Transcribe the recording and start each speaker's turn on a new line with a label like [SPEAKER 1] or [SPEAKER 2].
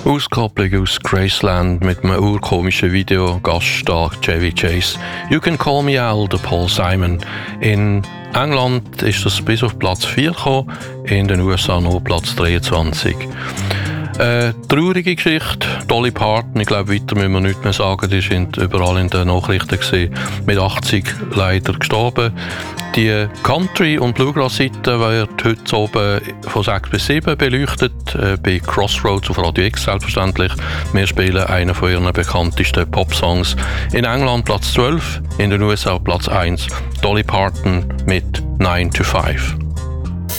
[SPEAKER 1] Auskopplung aus Graceland mit einem urkomischen Video, Gaststar Chevy Chase. You Can Call Me Al, der Paul Simon. In England ist das bis auf Platz 4 gekommen, in den USA nur Platz 23. Traurige Geschichte, Dolly Parton, ich glaube, weiter müssen wir nichts mehr sagen, die sind überall in den Nachrichten gesehen, mit 80 leider gestorben. Die Country- und Bluegrass-Seite wird heute oben von 6 bis 7 beleuchtet, bei Crossroads auf Radio X selbstverständlich. Wir spielen einen von ihren bekanntesten Pop-Songs. In England Platz 12, in den USA Platz 1, Dolly Parton mit 9 to 5.